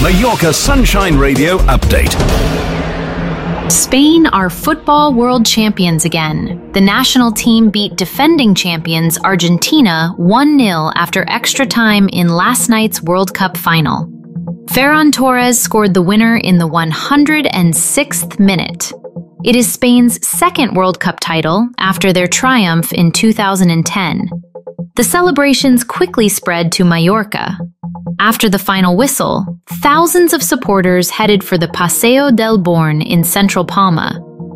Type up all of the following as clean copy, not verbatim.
Mallorca Sunshine Radio update. Spain are football world champions again. The national team beat defending champions Argentina 1-0 after extra time in last night's World Cup final. Ferran Torres scored the winner in the 106th minute. It is Spain's second World Cup title after their triumph in 2010. The celebrations quickly spread to Mallorca. After the final whistle, thousands of supporters headed for the Paseo del Born in central Palma.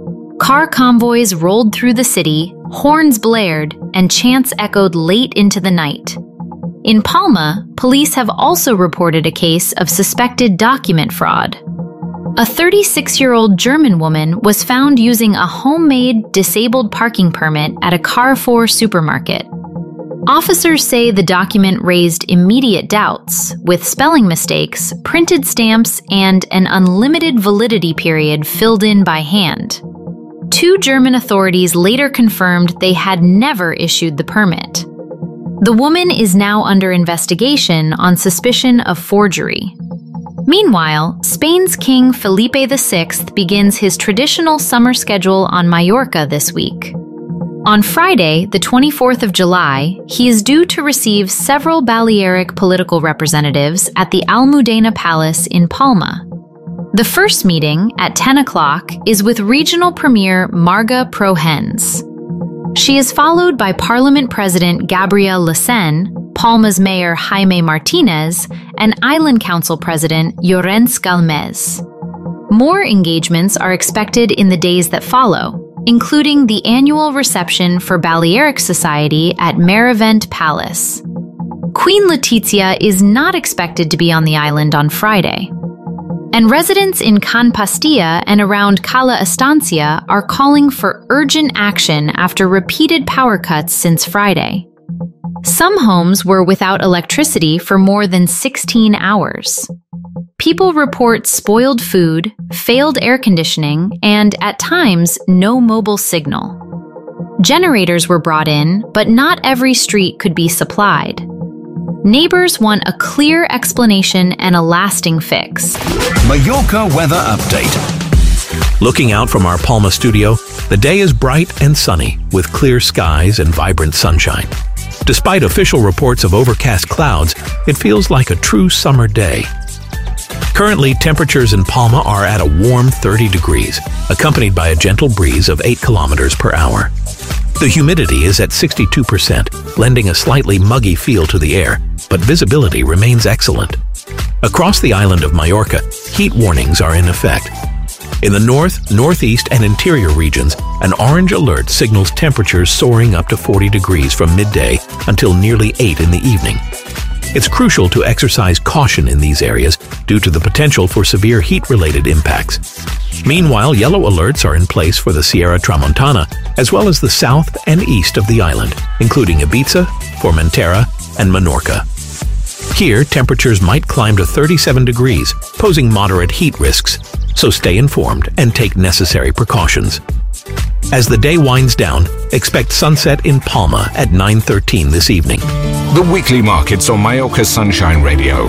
Car convoys rolled through the city, horns blared, and chants echoed late into the night. In Palma, police have also reported a case of suspected document fraud. A 36-year-old German woman was found using a homemade disabled parking permit at a Carrefour supermarket. Officers say the document raised immediate doubts, with spelling mistakes, printed stamps, and an unlimited validity period filled in by hand. 2 German authorities later confirmed they had never issued the permit. The woman is now under investigation on suspicion of forgery. Meanwhile, Spain's King Felipe VI begins his traditional summer schedule on Mallorca this week. On Friday, the 24th of July, he is due to receive several Balearic political representatives at the Almudena Palace in Palma. The first meeting, at 10 o'clock, is with regional premier Marga Prohens. She is followed by Parliament President Gabriel Lecen, Palma's Mayor Jaime Martinez, and Island Council President Llorenç Galmez. More engagements are expected in the days that follow, including the annual reception for Balearic Society at Merivent Palace. Queen Letizia is not expected to be on the island on Friday. And residents in Can Pastilla and around Cala Estancia are calling for urgent action after repeated power cuts since Friday. Some homes were without electricity for more than 16 hours. People report spoiled food, failed air conditioning, and, at times, no mobile signal. Generators were brought in, but not every street could be supplied. Neighbors want a clear explanation and a lasting fix. Mallorca weather update. Looking out from our Palma studio, the day is bright and sunny, with clear skies and vibrant sunshine. Despite official reports of overcast clouds, it feels like a true summer day. Currently, temperatures in Palma are at a warm 30 degrees, accompanied by a gentle breeze of 8 kilometers per hour. The humidity is at 62%, lending a slightly muggy feel to the air, but visibility remains excellent. Across the island of Mallorca, heat warnings are in effect. In the north, northeast, and interior regions, an orange alert signals temperatures soaring up to 40 degrees from midday until nearly 8 in the evening. It's crucial to exercise caution in these areas due to the potential for severe heat-related impacts. Meanwhile, yellow alerts are in place for the Sierra Tramontana, as well as the south and east of the island, including Ibiza, Formentera, and Menorca. Here, temperatures might climb to 37 degrees, posing moderate heat risks, so stay informed and take necessary precautions. As the day winds down, expect sunset in Palma at 9:13 this evening. The weekly markets on Mallorca Sunshine Radio.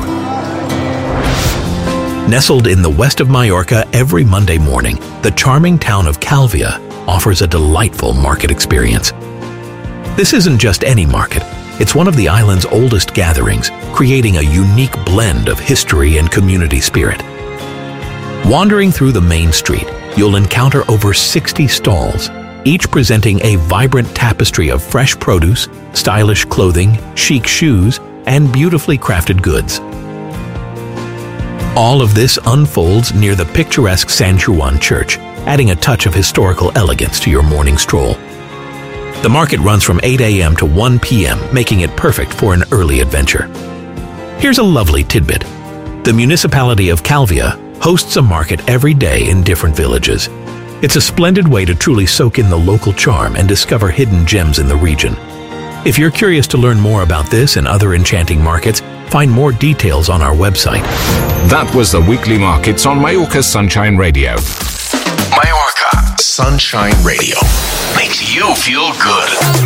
Nestled in the west of Mallorca every Monday morning, the charming town of Calvia offers a delightful market experience. This isn't just any market, it's one of the island's oldest gatherings, creating a unique blend of history and community spirit. Wandering through the main street, you'll encounter over 60 stalls, each presenting a vibrant tapestry of fresh produce, stylish clothing, chic shoes, and beautifully crafted goods. All of this unfolds near the picturesque San Juan Church, adding a touch of historical elegance to your morning stroll. The market runs from 8 a.m. to 1 p.m., making it perfect for an early adventure. Here's a lovely tidbit. The municipality of Calvia hosts a market every day in different villages. It's a splendid way to truly soak in the local charm and discover hidden gems in the region. If you're curious to learn more about this and other enchanting markets, find more details on our website. That was the weekly markets on Mallorca Sunshine Radio. Mallorca Sunshine Radio makes you feel good.